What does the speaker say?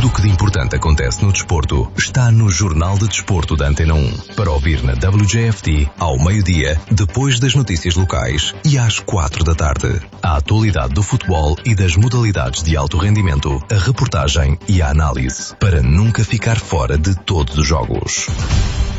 Tudo o que de importante acontece no desporto está no Jornal de Desporto da Antena 1. Para ouvir na WJFT, ao meio-dia, depois das notícias locais e às 4 da tarde. A atualidade do futebol e das modalidades de alto rendimento, a reportagem e a análise, para nunca ficar fora de todos os jogos.